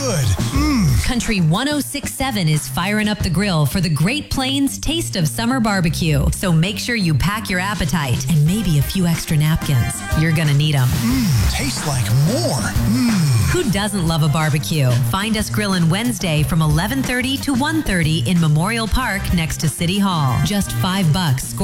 good. Country 106.7 is firing up the grill for the Great Plains Taste of Summer Barbecue. So make sure you pack your appetite and maybe a few extra napkins. You're gonna need them. Tastes like more. Who doesn't love a barbecue? Find us grilling Wednesday from 11:30 to 1:30 in Memorial Park next to City Hall. Just $5.